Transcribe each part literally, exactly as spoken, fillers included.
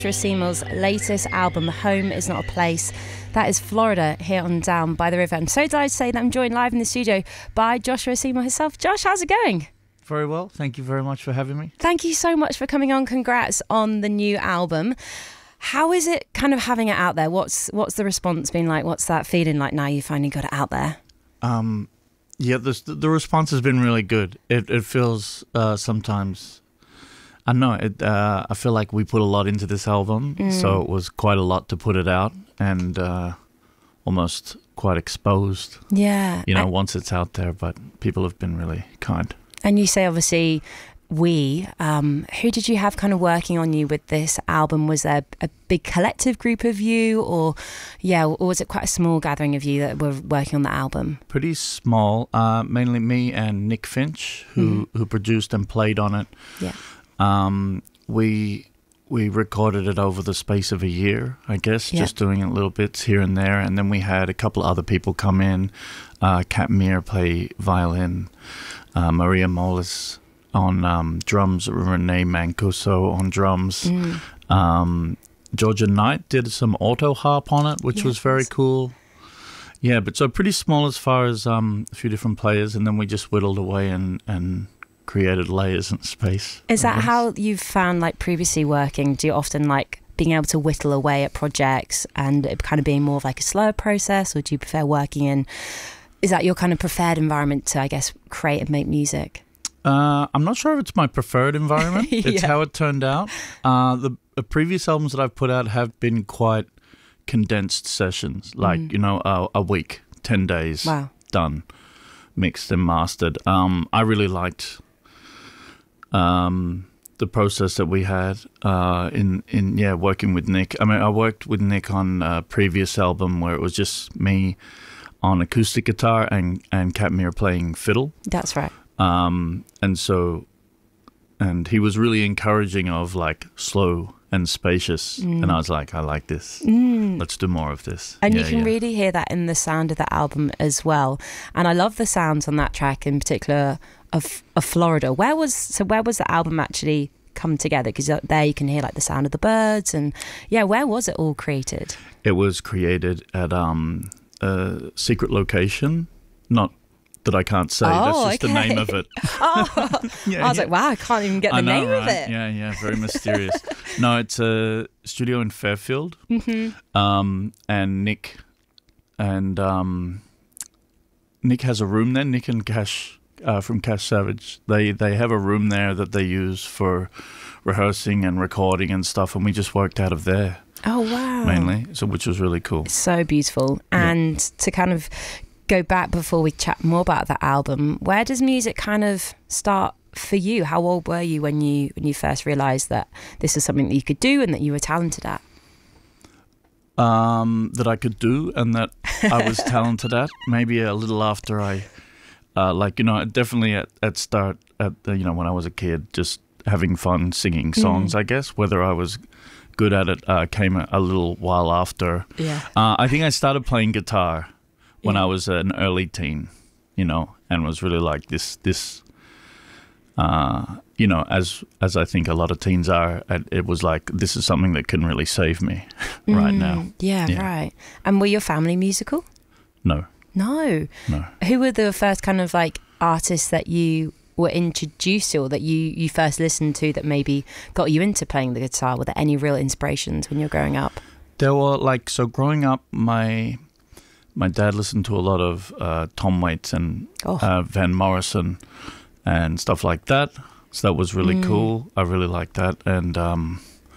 Seymour's latest album, Home Is Not a Place. That is Florida, here on Down by the River. I'm so delighted to say that I'm joined live in the studio by Joshua Seymour himself. Josh, how's it going? Very well. Thank you very much for having me. Thank you so much for coming on. Congrats on the new album. How is it kind of having it out there? What's what's the response been like? What's that feeling like now you finally got it out there? Um, yeah, the, the response has been really good. It, it feels uh, sometimes... I know it. Uh, I feel like we put a lot into this album, mm. so it was quite a lot to put it out, and uh, almost quite exposed. Yeah, you know, and once it's out there. But people have been really kind. And you say, obviously, we. Um, who did you have kind of working on you with this album? Was there a big collective group of you, or yeah, or was it quite a small gathering of you that were working on the album? Pretty small. Uh, mainly me and Nick Finch, who mm. who produced and played on it. Yeah. Um, we we recorded it over the space of a year, I guess, yep. just doing little bits here and there. And then we had a couple of other people come in. Uh, Kat Meir play violin, uh, Maria Moles on um, drums, Renee Mancuso on drums. Mm. Um, Georgia Knight did some auto harp on it, which yes. was very cool. Yeah, but so pretty small as far as um, a few different players. And then we just whittled away and... and created layers and space. Is that how you've found, like, previously working? Do you often like being able to whittle away at projects and it kind of being more of like a slower process, or do you prefer working in, is that your kind of preferred environment to, I guess, create and make music? Uh, I'm not sure if it's my preferred environment. yeah. It's how it turned out. Uh, the, the previous albums that I've put out have been quite condensed sessions, like, mm. you know, a, a week, ten days, wow. done, mixed and mastered. Um, I really liked... Um, the process that we had uh, in, in yeah working with Nick. I mean, I worked with Nick on a previous album where it was just me on acoustic guitar and, and Kat Meir playing fiddle. That's right. Um, and so, and he was really encouraging of like slow and spacious. Mm. And I was like, I like this. Mm. Let's do more of this. And yeah, you can yeah. really hear that in the sound of the album as well. And I love the sounds on that track in particular of, of Florida. Where was so where was the album actually come together? Because there you can hear like the sound of the birds, and yeah, where was it all created? It was created at um, a secret location, not that I can't say. Oh, That's just okay. the name of it. oh, yeah, I was yeah. like, wow, I can't even get the I know, name right? of it. Yeah, yeah, very mysterious. No, it's a studio in Fairfield, mm-hmm. um, and Nick and um, Nick has a room there. Nick and Cash. Uh, from Cash Savage, they they have a room there that they use for rehearsing and recording and stuff, and we just worked out of there. Oh wow! Mainly, so which was really cool. So beautiful. And yeah. to kind of go back before we chat more about that album, where does music kind of start for you? How old were you when you when you first realised that this is something that you could do and that you were talented at? Um, that I could do and that I was talented at. Maybe a little after I. Uh, like, you know, definitely at, at start, at uh, you know, when I was a kid, just having fun singing songs, mm. I guess. Whether I was good at it uh, came a, a little while after. Yeah. Uh, I think I started playing guitar when yeah. I was an early teen, you know, and was really like this, this uh, you know, as as I think a lot of teens are, it was like, this is something that can really save me right mm, now. Yeah, yeah, right. And were your family musical? No. No. No. Who were the first kind of like artists that you were introduced to, or that you, you first listened to, that maybe got you into playing the guitar? Were there any real inspirations when you were growing up? There were like, so growing up, my my dad listened to a lot of uh, Tom Waits and oh. uh, Van Morrison and stuff like that. So that was really mm. cool. I really liked that. And um,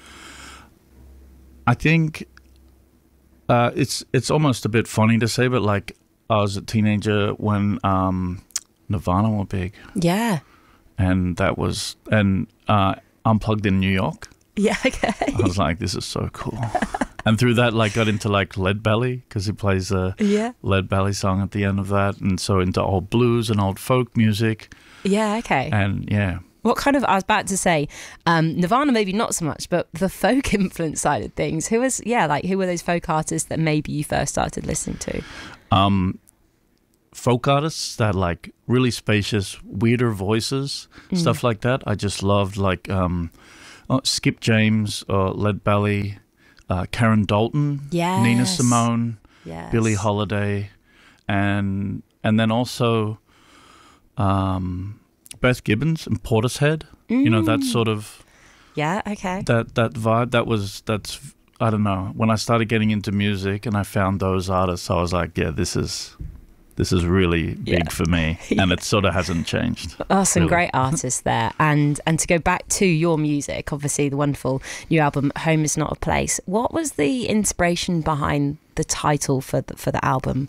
I think uh, it's it's almost a bit funny to say, but like, I was a teenager when um, Nirvana were big. Yeah. And that was, and uh, Unplugged in New York. Yeah, okay. I was like, this is so cool. And through that, like, got into like Lead Belly, because he plays a yeah. Lead Belly song at the end of that. And so into old blues and old folk music. Yeah, okay. And yeah. What kind of, I was about to say, um, Nirvana maybe not so much, but the folk influence side of things, who was, yeah, like, who were those folk artists that maybe you first started listening to? Um, folk artists that like really spacious, weirder voices, mm. stuff like that. I just loved like um, oh, Skip James or Lead Belly, uh, Karen Dalton, Yes. Nina Simone, Yes. Billie Holiday, and and then also um, Beth Gibbons and Portishead. You know, that sort of Yeah, okay. that that vibe. That was that's I don't know. When I started getting into music and I found those artists, I was like, yeah, this is this is really big Yeah. for me, and it sort of hasn't changed. Oh, some really. great artists there. And and to go back to your music, obviously the wonderful new album Home Is Not a Place. What was the inspiration behind the title for the, for the album?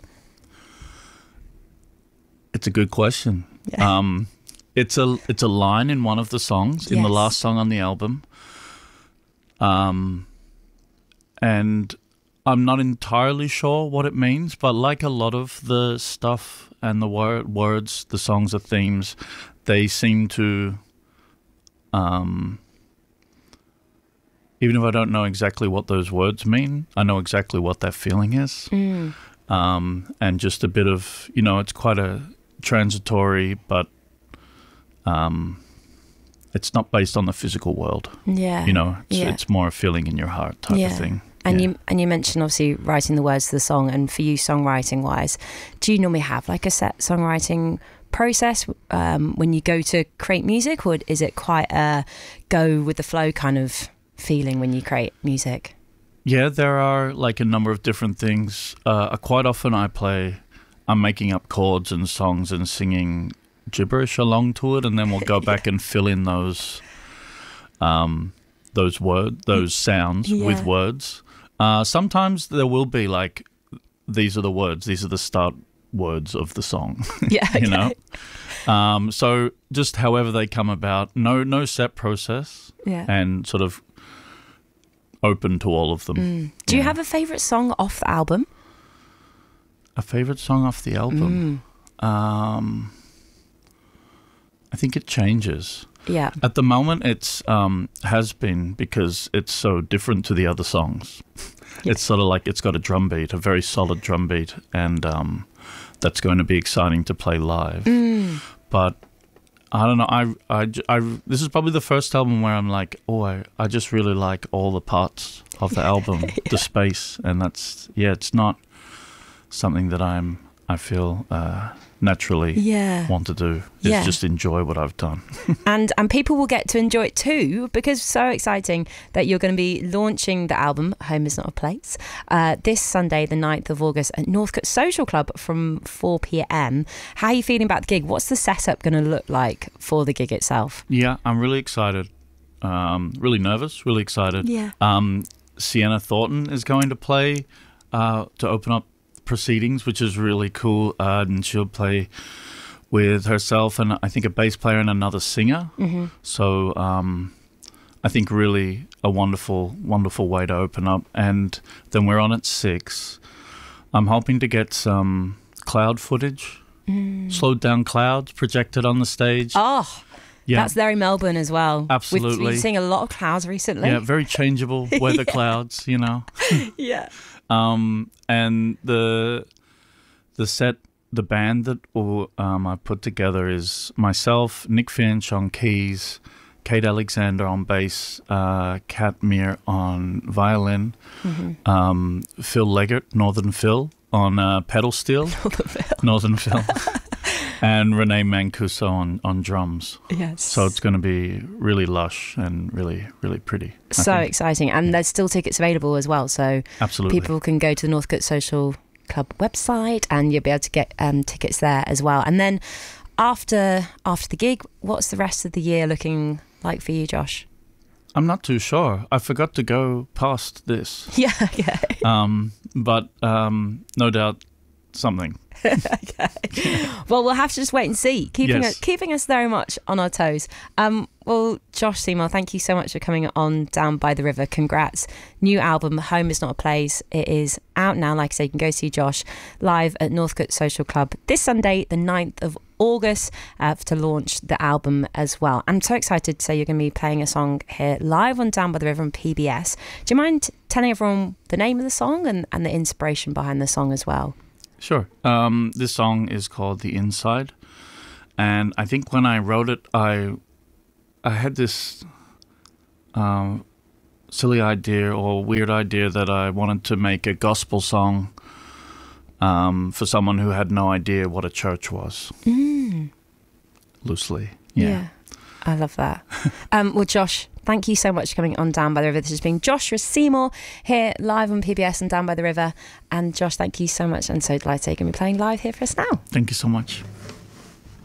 It's a good question. Yeah. Um, it's a it's a line in one of the songs, in the Yes. last song on the album. Um, and I'm not entirely sure what it means, but like a lot of the stuff and the word, words, the songs, the themes, they seem to, um, even if I don't know exactly what those words mean, I know exactly what that feeling is. Mm. Um, and just a bit of, you know, it's quite a transitory, but um, it's not based on the physical world. Yeah. You know, it's, Yeah. it's more a feeling in your heart type Yeah. of thing. And Yeah. you and you mentioned obviously writing the words to the song, and for you songwriting wise, do you normally have like a set songwriting process um, when you go to create music, or is it quite a go with the flow kind of feeling when you create music? Yeah, there are like a number of different things. Uh, quite often I play, I'm making up chords and songs and singing gibberish along to it, and then we'll go back and fill in those um, those words, those sounds Yeah. with words. Uh, sometimes there will be like, these are the words, these are the start words of the song. Yeah, You know? okay. Um, so just however they come about, no no set process, Yeah. and sort of open to all of them. Mm. Do you Yeah. have a favourite song off the album? A favorite song off the album? Mm. Um, I think it changes. Yeah. At the moment, it's um, has been because it's so different to the other songs. It's sort of like it's got a drum beat, a very solid drum beat, and um, that's going to be exciting to play live. Mm. But I don't know. I, I, I, this is probably the first album where I'm like, oh, I, I just really like all the parts of the album, the space, and that's yeah. It's not something that I'm. I feel uh, naturally Yeah. want to do. Is Yeah. just enjoy what I've done. and and people will get to enjoy it too, because it's so exciting that you're going to be launching the album Home Is Not a Place uh, this Sunday the ninth of August at Northcote Social Club from four p.m. How are you feeling about the gig? What's the setup going to look like for the gig itself? Yeah, I'm really excited. Um, really nervous, really excited. Yeah. Um, Sienna Thornton is going to play uh, to open up proceedings, which is really cool. Uh, and she'll play with herself and I think a bass player and another singer. Mm-hmm. So um, I think really a wonderful, wonderful way to open up. And then we're on at six. I'm hoping to get some cloud footage, Mm. slowed down clouds projected on the stage. Oh, Yeah. that's very Melbourne as well. Absolutely. We've been seeing a lot of clouds recently. Yeah, very changeable weather clouds, you know. Yeah. Um, and the the set, the band that um, I put together is myself, Nick Finch on keys, Kate Alexander on bass, uh, Kat Meir on violin, Mm-hmm. um, Phil Leggett, Northern Phil, on uh, pedal steel, Northern Phil, and Renee Mancuso on, on drums. Yes. So it's going to be really lush and really, really pretty. I So think. exciting. And there's still tickets available as well. So Absolutely. people can go to the Northcote Social Club website and you'll be able to get um, tickets there as well. And then after after the gig, what's the rest of the year looking like for you, Josh? I'm not too sure. I forgot to go past this. Yeah, yeah. Um, but um, no doubt something. Okay. Well, we'll have to just wait and see. Keeping Yes. us, keeping us very much on our toes. Um, well, Josh Seymour, thank you so much for coming on Down by the River. Congrats. New album, Home Is Not a Place. It is out now. Like I say, you can go see Josh live at Northcote Social Club this Sunday, the ninth of August, uh, to launch the album as well. I'm so excited to say you're going to be playing a song here live on Down by the River on P B S. Do you mind telling everyone the name of the song and, and the inspiration behind the song as well? Sure. Um, this song is called The Inside. And I think when I wrote it, I I had this um, silly idea or weird idea that I wanted to make a gospel song um, for someone who had no idea what a church was. Mm. Loosely, yeah. yeah. I love that. um, well, Josh, thank you so much for coming on Down by the River. This has been Joshua Seymour here live on P B S and Down by the River. And Josh, thank you so much. And so delighted you're going to be playing live here for us now. Thank you so much.